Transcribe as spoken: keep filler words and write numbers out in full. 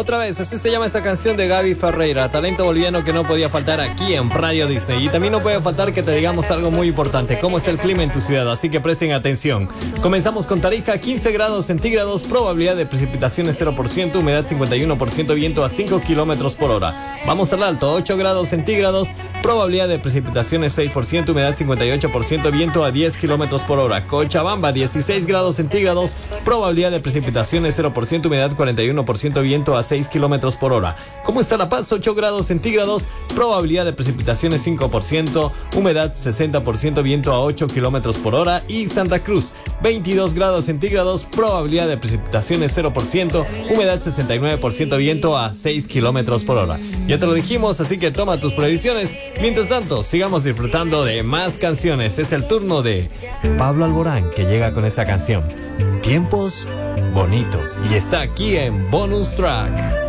Otra vez, así se llama esta canción de Gaby Ferreira, talento boliviano que no podía faltar aquí en Radio Disney. Y también no puede faltar que te digamos algo muy importante, cómo está el clima en tu ciudad, así que presten atención. Comenzamos con Tarija, quince grados centígrados, probabilidad de precipitaciones cero por ciento, humedad cincuenta y uno por ciento, viento a cinco kilómetros por hora. Vamos al Alto, ocho grados centígrados, probabilidad de precipitaciones seis por ciento, humedad cincuenta y ocho por ciento, viento a diez kilómetros por hora. Cochabamba, dieciséis grados centígrados, probabilidad de precipitaciones cero por ciento, humedad cuarenta y uno por ciento, viento a seis kilómetros por hora. ¿Cómo está La Paz? ocho grados centígrados, probabilidad de precipitaciones cinco por ciento, humedad sesenta por ciento, viento a ocho kilómetros por hora. Y Santa Cruz, veintidós grados centígrados, probabilidad de precipitaciones cero por ciento, humedad sesenta y nueve por ciento, viento a seis kilómetros por hora. Ya te lo dijimos, así que toma tus previsiones. Mientras tanto, sigamos disfrutando de más canciones. Es el turno de Pablo Alborán, que llega con esta canción, Tiempos Bonitos, y está aquí en Bonus Track.